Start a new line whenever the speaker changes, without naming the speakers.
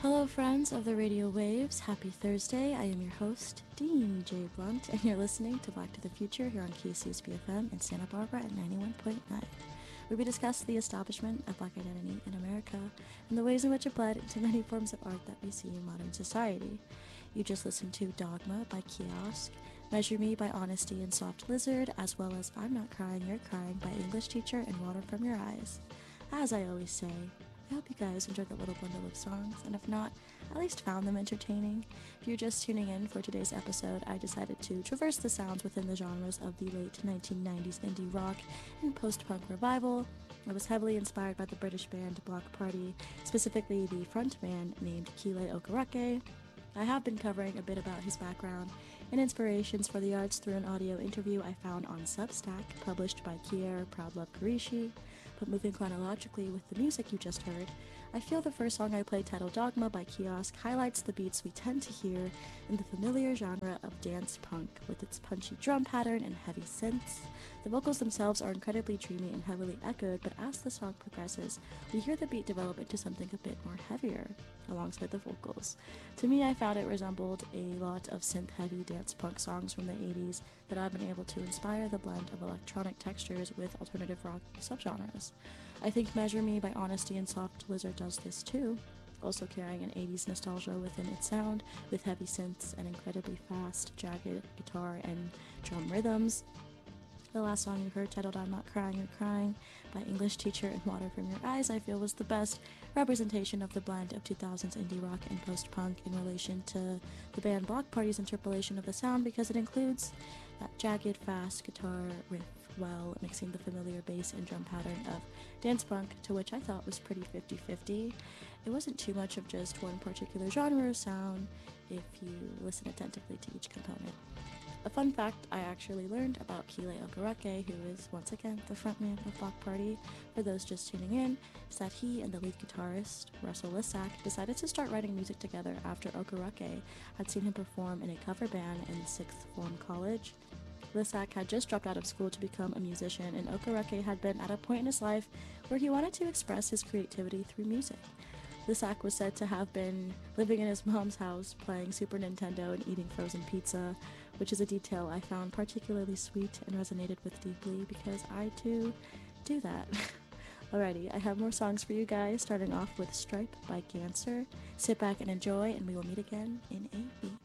Hello, friends of the radio waves. Happy Thursday. I am your host, Dean J. Blunt, and you're listening to Black to the Future here on KCSB FM in Santa Barbara at 91.9, where we discuss the establishment of Black identity in America and the ways in which it bled into many forms of art that we see in modern society. You just listened to Dogma by Kiosk, Measure Me by Honesty and Soft Lizard, as well as I'm Not Crying, You're Crying by English Teacher and Water from Your Eyes. As I always say, I hope you guys enjoyed the little bundle of songs, and if not, at least found them entertaining. If you're just tuning in for today's episode, I decided to traverse the sounds within the genres of the late 1990s indie rock and post-punk revival. I was heavily inspired by the British band Bloc Party, specifically the frontman named Kile Okereke. I have been covering a bit about his background and inspirations for the arts through an audio interview I found on Substack, published by Kier Proudlove Kurishi. But moving chronologically with the music you just heard, I feel the first song I played, titled Dogma by Kiosk, highlights the beats we tend to hear in the familiar genre of dance punk, with its punchy drum pattern and heavy synths. The vocals themselves are incredibly dreamy and heavily echoed, but as the song progresses, we hear the beat develop into something a bit more heavier, alongside the vocals. To me, I found it resembled a lot of synth-heavy dance punk songs from the 80s that have been able to inspire the blend of electronic textures with alternative rock subgenres. I think Measure Me by Honesty and Soft Lizard does this too, also carrying an 80s nostalgia within its sound, with heavy synths and incredibly fast, jagged guitar and drum rhythms. The last song you heard, titled I'm Not Crying, You're Crying by English Teacher and Water from Your Eyes, I feel was the best representation of the blend of 2000s indie rock and post-punk in relation to the band Bloc Party's interpolation of the sound, because it includes that jagged, fast guitar riff while mixing the familiar bass and drum pattern of dance punk, to which I thought was pretty 50-50. It wasn't too much of just one particular genre of sound if you listen attentively to each component. A fun fact I actually learned about Kile Okereke, who is once again the frontman of Bloc Party, for those just tuning in, is that he and the lead guitarist, Russell Lissack, decided to start writing music together after Okereke had seen him perform in a cover band in 6th form college. Lissack had just dropped out of school to become a musician, and Okereke had been at a point in his life where he wanted to express his creativity through music. Lissack was said to have been living in his mom's house, playing Super Nintendo and eating frozen pizza, which is a detail I found particularly sweet and resonated with deeply, because I too do that. Alrighty, I have more songs for you guys, starting off with Stripe by Ganser. Sit back and enjoy, and we will meet again in a beat.